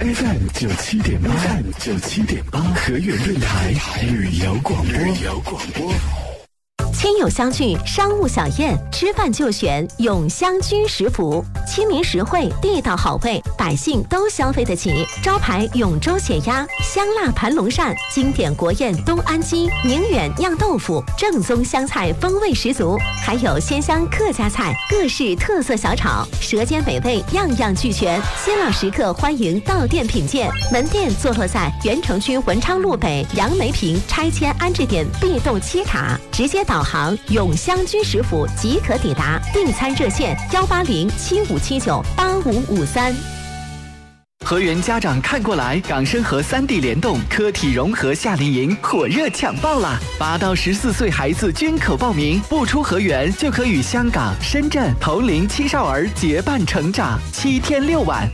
FM 97.8，河源电台旅游广播。 亲友相聚，商务小宴，吃饭就选永香居食府，亲民实惠，地道好味，百姓都消费得起。招牌永州血鸭、香辣盘龙鳝，经典国宴东安鸡、宁远酿豆腐，正宗湘菜风味十足，还有鲜香客家菜，各式特色小炒，舌尖美味，样样俱全。新老食客欢迎到店品鉴。门店坐落在原城区文昌路北杨梅坪拆迁安置点 B 栋7卡，直接导航永香居食府即可抵达。订餐热线18075798553。 河源家长看过来，港深合3地联动，科体融合夏令营火热抢报啦！8到14岁孩子均可报名，不出河源就可与香港、深圳同龄青少儿结伴成长，7天6晚，